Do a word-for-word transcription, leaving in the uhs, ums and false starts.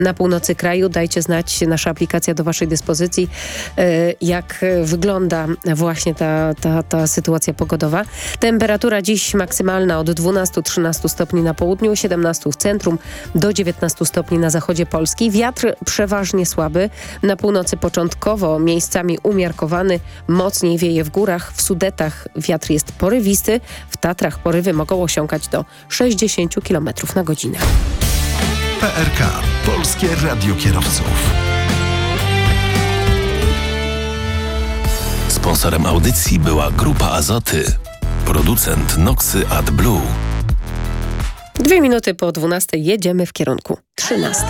na północy kraju. Dajcie znać, nasza aplikacja do waszej dyspozycji, jak wygląda właśnie ta, ta, ta sytuacja pogodowa. Temperatura dziś maksymalna od dwunastu do trzynastu stopni na południu, siedemnastu w centrum, do dziewiętnastu stopni na zachodzie Polski. Wiatr przeważnie słaby. Na północy początkowo miejscami umiarkowany, mocniej wieje w górach, w Sudetach wiatr jest porywisty, w Tatrach porywy mogą osiągać do sześćdziesięciu kilometrów na godzinę. P R K. Polskie Radio Kierowców. Sponsorem audycji była Grupa Azoty. Producent Noxy AdBlue. Dwie minuty po dwunastej jedziemy w kierunku trzynastej.